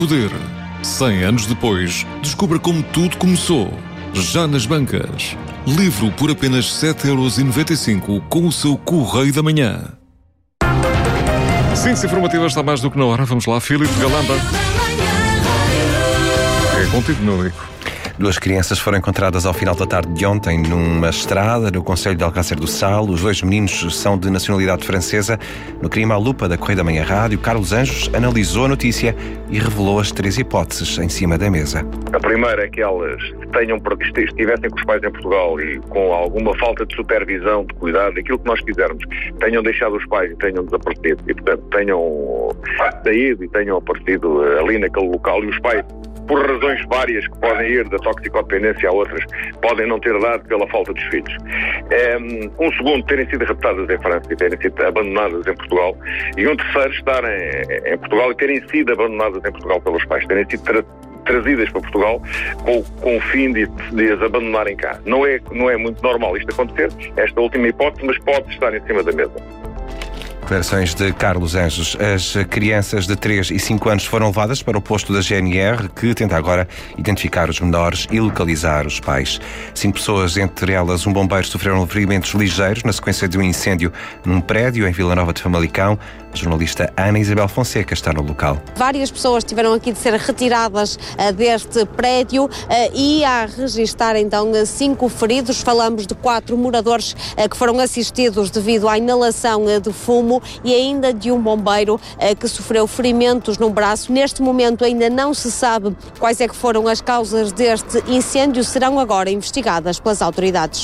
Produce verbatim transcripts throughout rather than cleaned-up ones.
Poder. cem anos depois, descubra como tudo começou. Já nas bancas. Livro por apenas sete euros e noventa e cinco com o seu Correio da Manhã. Ciência informativa está mais do que na hora. Vamos lá, Filipe Galamba. É contigo, meu amigo. Duas crianças foram encontradas ao final da tarde de ontem numa estrada no concelho de Alcácer do Sal. Os dois meninos são de nacionalidade francesa. No crime à lupa da Correio da Manhã Rádio, Carlos Anjos analisou a notícia e revelou as três hipóteses em cima da mesa. A primeira é que elas tenham, estivessem com os pais em Portugal e com alguma falta de supervisão, de cuidado, aquilo que nós fizermos, tenham deixado os pais e tenham desaparecido e, portanto, tenham saído e tenham aparecido ali naquele local e os pais, por razões várias que podem ir da toxicodependência a outras, podem não ter dado pela falta dos filhos. Um segundo, terem sido raptadas em França e terem sido abandonadas em Portugal. E um terceiro, estarem em Portugal e terem sido abandonadas em Portugal pelos pais, terem sido tra- trazidas para Portugal com, com o fim de, de as abandonarem cá. Não é, não é muito normal isto acontecer, esta última hipótese, mas pode estar em cima da mesa. Declarações de Carlos Anjos. As crianças de três e cinco anos foram levadas para o posto da G N R, que tenta agora identificar os menores e localizar os pais. Cinco pessoas, entre elas um bombeiro, sofreram ferimentos ligeiros na sequência de um incêndio num prédio em Vila Nova de Famalicão. A jornalista Ana Isabel Fonseca está no local. Várias pessoas tiveram aqui de ser retiradas uh, deste prédio uh, e a registrar então cinco feridos. Falamos de quatro moradores uh, que foram assistidos devido à inalação uh, de fumo e ainda de um bombeiro uh, que sofreu ferimentos no braço. Neste momento ainda não se sabe quais é que foram as causas deste incêndio, serão agora investigadas pelas autoridades.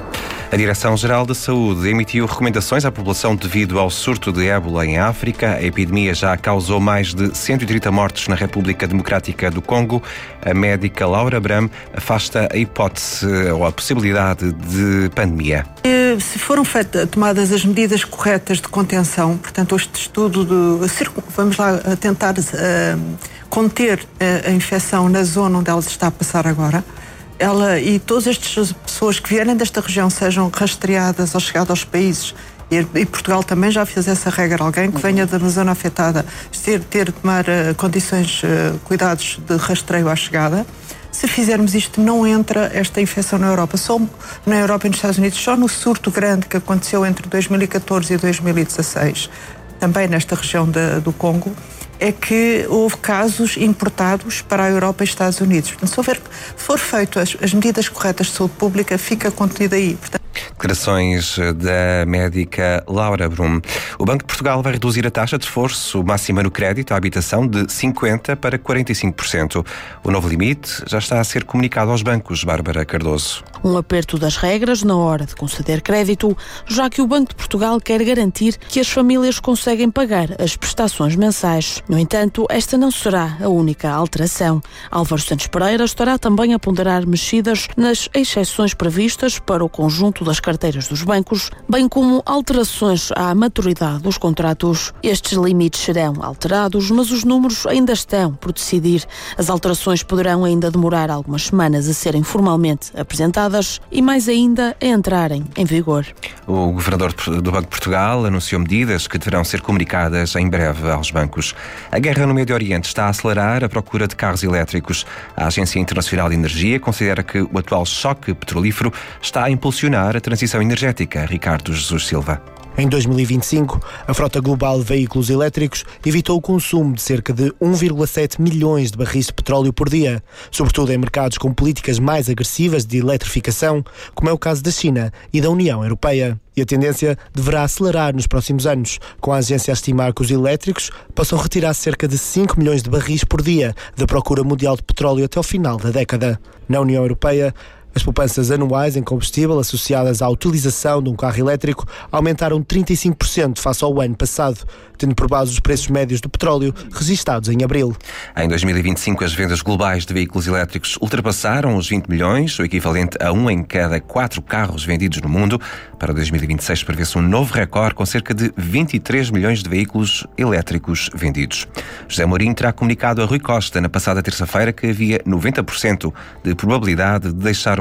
A Direção-Geral da Saúde emitiu recomendações à população devido ao surto de ébola em África. A epidemia já causou mais de cento e trinta mortes na República Democrática do Congo. A médica Laura Bram afasta a hipótese ou a possibilidade de pandemia. Se foram feitas, tomadas as medidas corretas de contenção, portanto, este estudo de... Vamos lá tentar uh, conter a, a infecção na zona onde ela está a passar agora. Ela e todas estas pessoas que vierem desta região sejam rastreadas ao chegar aos países, e, e Portugal também já fez essa regra, alguém que venha da zona afetada ter, ter de tomar uh, condições, uh, cuidados de rastreio à chegada. Se fizermos isto, não entra esta infecção na Europa. Só na Europa e nos Estados Unidos, só no surto grande que aconteceu entre dois mil e catorze e dois mil e dezasseis, também nesta região de, do Congo, é que houve casos importados para a Europa e Estados Unidos. Portanto, se houver, for feito as, as medidas corretas de saúde pública, fica contido aí. Portanto... Declarações da médica Laura Brum. O Banco de Portugal vai reduzir a taxa de esforço máxima no crédito à habitação de cinquenta por cento para quarenta e cinco por cento. O novo limite já está a ser comunicado aos bancos, Bárbara Cardoso. Um aperto das regras na hora de conceder crédito, já que o Banco de Portugal quer garantir que as famílias conseguem pagar as prestações mensais. No entanto, esta não será a única alteração. Álvaro Santos Pereira estará também a ponderar mexidas nas exceções previstas para o conjunto das carteiras dos bancos, bem como alterações à maturidade dos contratos. Estes limites serão alterados, mas os números ainda estão por decidir. As alterações poderão ainda demorar algumas semanas a serem formalmente apresentadas e mais ainda a entrarem em vigor. O governador do Banco de Portugal anunciou medidas que deverão ser comunicadas em breve aos bancos. A guerra no Médio Oriente está a acelerar a procura de carros elétricos. A Agência Internacional de Energia considera que o atual choque petrolífero está a impulsionar a transição energética. Ricardo Jesus Silva. Em dois mil e vinte e cinco, a frota global de veículos elétricos evitou o consumo de cerca de um vírgula sete milhões de barris de petróleo por dia, sobretudo em mercados com políticas mais agressivas de eletrificação, como é o caso da China e da União Europeia. E a tendência deverá acelerar nos próximos anos, com a agência a estimar que os elétricos possam retirar cerca de cinco milhões de barris por dia da procura mundial de petróleo até ao final da década. Na União Europeia, as poupanças anuais em combustível associadas à utilização de um carro elétrico aumentaram trinta e cinco por cento face ao ano passado, tendo por base os preços médios do petróleo registados em abril. Em dois mil e vinte e cinco, as vendas globais de veículos elétricos ultrapassaram os vinte milhões, o equivalente a um em cada quatro carros vendidos no mundo. Para dois mil e vinte e seis prevê-se um novo recorde com cerca de vinte e três milhões de veículos elétricos vendidos. José Mourinho terá comunicado a Rui Costa na passada terça-feira que havia noventa por cento de probabilidade de deixar o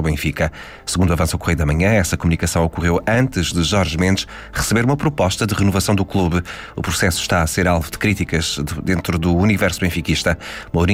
Benfica. Segundo avança o Correio da Manhã, essa comunicação ocorreu antes de Jorge Mendes receber uma proposta de renovação do clube. O processo está a ser alvo de críticas dentro do universo benfiquista. Mourinho